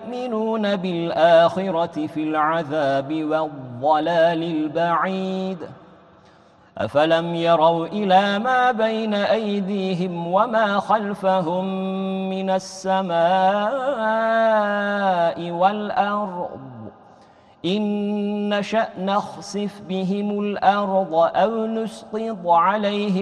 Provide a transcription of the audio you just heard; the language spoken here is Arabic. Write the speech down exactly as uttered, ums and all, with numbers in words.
يؤمنون بالآخرة في العذاب والضلال البعيد أفلم يروا إلى ما بين أيديهم وما خلفهم من السماء والأرض إن نشأ نخسف بهم الأرض أو نسقط عليهم